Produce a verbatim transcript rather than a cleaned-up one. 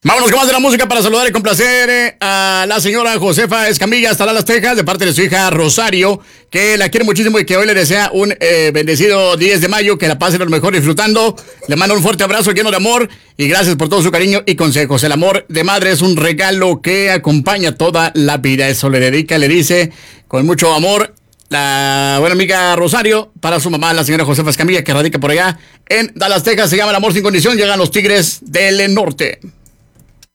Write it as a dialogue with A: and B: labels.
A: Vámonos con más de la música para saludar y complacer eh, a la señora Josefa Escamilla hasta Dallas, Texas, de parte de su hija Rosario, que la quiere muchísimo y que hoy le desea un eh, bendecido diez de mayo, que la pase lo mejor disfrutando. Le mando un fuerte abrazo lleno de amor y gracias por todo su cariño y consejos. El amor de madre es un regalo que acompaña toda la vida. Eso le dedica, le dice con mucho amor la buena amiga Rosario para su mamá, la señora Josefa Escamilla, que radica por allá en Dallas, Texas. Se llama El amor sin condición. Llegan los Tigres del Norte.